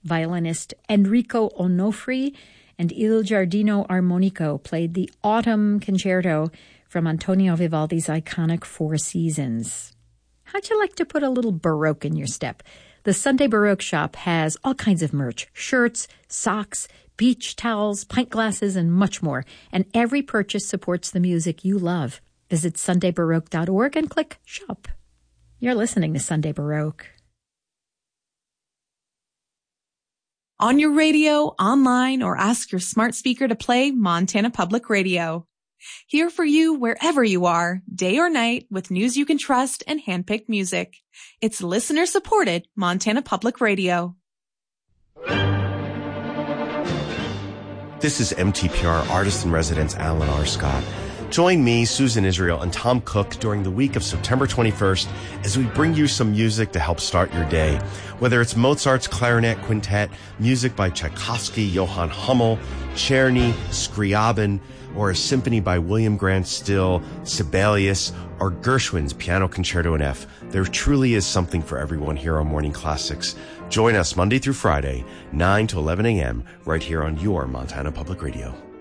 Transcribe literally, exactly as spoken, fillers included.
Violinist Enrico Onofri and Il Giardino Armonico played the Autumn Concerto from Antonio Vivaldi's iconic Four Seasons. How'd you like to put a little Baroque in your step? The Sunday Baroque shop has all kinds of merch, shirts, socks, beach towels, pint glasses, and much more. And every purchase supports the music you love. Visit sunday baroque dot org and click Shop. You're listening to Sunday Baroque. On your radio, online, or ask your smart speaker to play Montana Public Radio. Here for you wherever you are, day or night, with news you can trust and handpicked music. It's listener-supported Montana Public Radio. This is M T P R Artist-in-Residence Alan R. Scott. Join me, Susan Israel, and Tom Cook during the week of September twenty-first as we bring you some music to help start your day. Whether it's Mozart's Clarinet Quintet, music by Tchaikovsky, Johann Hummel, Czerny, Scriabin, or a symphony by William Grant Still, Sibelius, or Gershwin's Piano Concerto in F, there truly is something for everyone here on Morning Classics. Join us Monday through Friday, nine to eleven a.m., right here on your Montana Public Radio.